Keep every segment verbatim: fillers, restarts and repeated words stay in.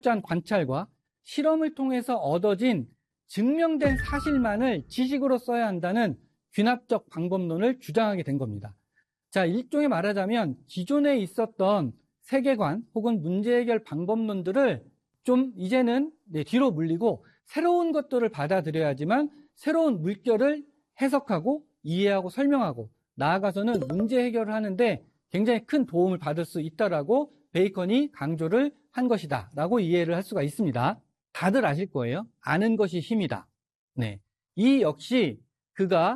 철저한 관찰과 실험을 통해서 얻어진 증명된 사실만을 지식으로 써야 한다는 귀납적 방법론을 주장하게 된 겁니다. 자, 일종의 말하자면 기존에 있었던 세계관 혹은 문제 해결 방법론들을 좀 이제는 네, 뒤로 물리고 새로운 것들을 받아들여야지만 새로운 물결을 해석하고 이해하고 설명하고 나아가서는 문제 해결을 하는데 굉장히 큰 도움을 받을 수 있다라고 베이컨이 강조를 한 것이다 라고 이해를 할 수가 있습니다. 다들 아실 거예요. 아는 것이 힘이다. 네, 이 역시 그가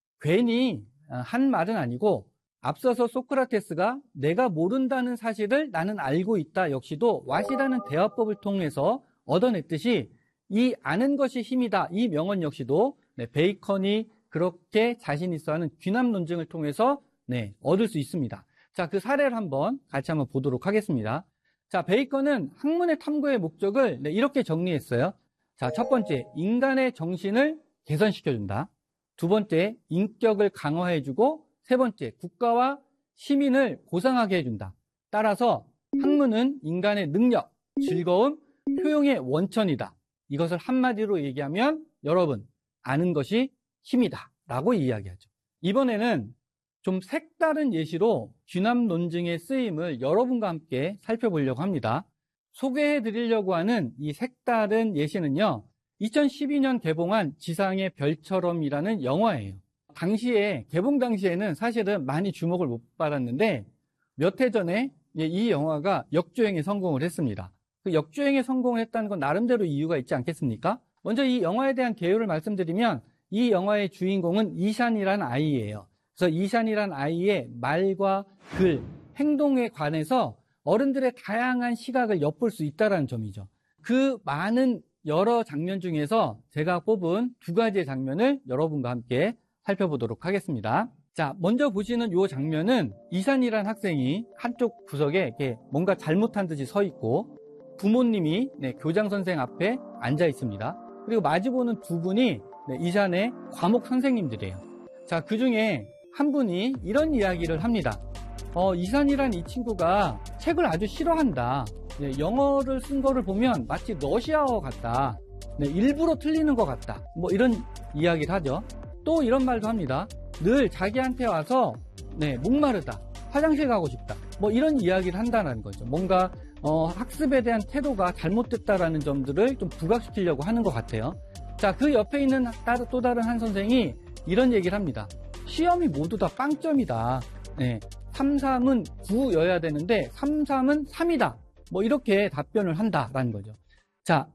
괜히 한 말은 아니고 앞서서 소크라테스가 내가 모른다는 사실을 나는 알고 있다 역시도 왓이라는 대화법을 통해서 얻어냈듯이 이 아는 것이 힘이다 이 명언 역시도 네, 베이컨이 그렇게 자신 있어 하는 귀납 논증을 통해서 네, 얻을 수 있습니다. 자, 그 사례를 한번 같이 한번 보도록 하겠습니다. 자, 베이컨은 학문의 탐구의 목적을 네, 이렇게 정리했어요. 자, 첫 번째, 인간의 정신을 개선시켜준다. 두 번째, 인격을 강화해주고 세 번째, 국가와 시민을 고상하게 해준다. 따라서 학문은 인간의 능력, 즐거움, 효용의 원천이다. 이것을 한마디로 얘기하면 여러분, 아는 것이 힘이다 라고 이야기하죠. 이번에는 좀 색다른 예시로 귀납 논증의 쓰임을 여러분과 함께 살펴보려고 합니다. 소개해 드리려고 하는 이 색다른 예시는요, 이천십이 년 개봉한 지상의 별처럼이라는 영화예요. 당시에 개봉 당시에는 사실은 많이 주목을 못 받았는데 몇 해 전에 이 영화가 역주행에 성공을 했습니다. 그 역주행에 성공을 했다는 건 나름대로 이유가 있지 않겠습니까? 먼저 이 영화에 대한 개요를 말씀드리면 이 영화의 주인공은 이샨이라는 아이예요. 그래서 이샨이라는 아이의 말과 글, 행동에 관해서 어른들의 다양한 시각을 엿볼 수 있다는 점이죠. 그 많은 여러 장면 중에서 제가 뽑은 두 가지의 장면을 여러분과 함께 살펴보도록 하겠습니다. 자, 먼저 보시는 이 장면은 이샨이라는 학생이 한쪽 구석에 이렇게 뭔가 잘못한 듯이 서 있고 부모님이 네, 교장 선생 앞에 앉아 있습니다. 그리고 마주보는 두 분이 네, 이샨의 과목 선생님들이에요. 자, 그 중에 한 분이 이런 이야기를 합니다. 어, 이샨이란 이 친구가 책을 아주 싫어한다. 네, 영어를 쓴 거를 보면 마치 러시아어 같다. 네, 일부러 틀리는 것 같다. 뭐 이런 이야기를 하죠. 또 이런 말도 합니다. 늘 자기한테 와서 네, 목마르다. 화장실 가고 싶다. 뭐 이런 이야기를 한다는 거죠. 뭔가 어, 학습에 대한 태도가 잘못됐다라는 점들을 좀 부각시키려고 하는 것 같아요. 자, 그 옆에 있는 또 다른 한 선생이 이런 얘기를 합니다. 시험이 모두 다 빵점이다. 네, 삼, 삼은 구여야 되는데 삼, 삼은 삼이다. 뭐 이렇게 답변을 한다라는 거죠. 자,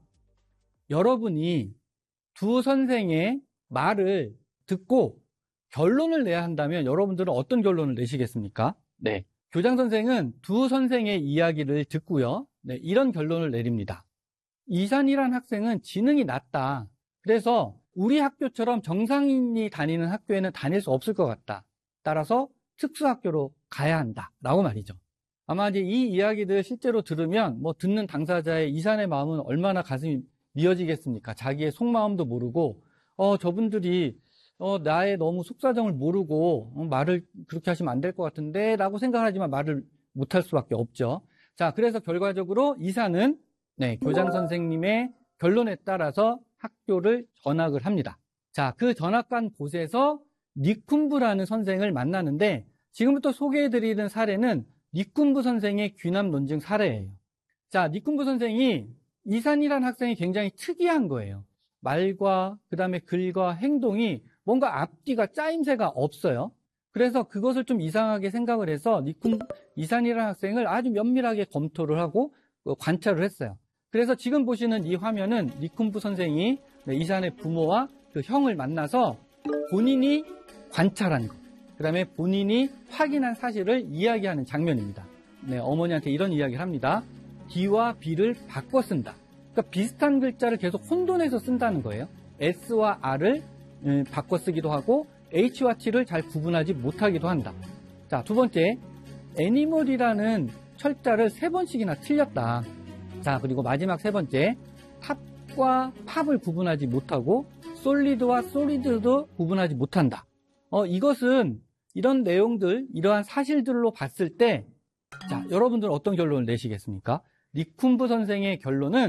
여러분이 두 선생의 말을 듣고 결론을 내야 한다면 여러분들은 어떤 결론을 내시겠습니까? 네, 교장 선생은 두 선생의 이야기를 듣고요. 네, 이런 결론을 내립니다. 이샨이란 학생은 지능이 낮다. 그래서 우리 학교처럼 정상인이 다니는 학교에는 다닐 수 없을 것 같다. 따라서 특수학교로 가야 한다. 라고 말이죠. 아마 이제 이 이야기들 실제로 들으면 뭐 듣는 당사자의 이샨의 마음은 얼마나 가슴이 미어지겠습니까? 자기의 속마음도 모르고 어 저분들이 어 나의 너무 속사정을 모르고 어, 말을 그렇게 하시면 안 될 것 같은데 라고 생각하지만 말을 못할 수밖에 없죠. 자, 그래서 결과적으로 이샨은 네, 교장 선생님의 결론에 따라서 학교를 전학을 합니다. 자, 그 전학 간 곳에서 니쿰브라는 선생을 만나는데 지금부터 소개해드리는 사례는 니쿰브 선생의 귀납 논증 사례예요. 자, 니쿰브 선생이 이샨이라는 학생이 굉장히 특이한 거예요. 말과 그 다음에 글과 행동이 뭔가 앞뒤가 짜임새가 없어요. 그래서 그것을 좀 이상하게 생각을 해서 니쿰, 이샨이라는 학생을 아주 면밀하게 검토를 하고 관찰을 했어요. 그래서 지금 보시는 이 화면은 니쿰브 선생이 이샨의 부모와 그 형을 만나서 본인이 관찰한 것, 그 다음에 본인이 확인한 사실을 이야기하는 장면입니다. 네, 어머니한테 이런 이야기를 합니다. D와 B를 바꿔 쓴다. 그러니까 비슷한 글자를 계속 혼돈해서 쓴다는 거예요. S와 R을 음, 바꿔 쓰기도 하고 H와 T를 잘 구분하지 못하기도 한다. 자, 두 번째, 애니멀이라는 철자를 세 번씩이나 틀렸다. 자, 그리고 마지막 세 번째, 탑과 팝을 구분하지 못하고 솔리드와 솔리드도 구분하지 못한다. 어, 이것은 이런 내용들, 이러한 사실들로 봤을 때 자, 여러분들은 어떤 결론을 내시겠습니까? 니쿰브 선생의 결론은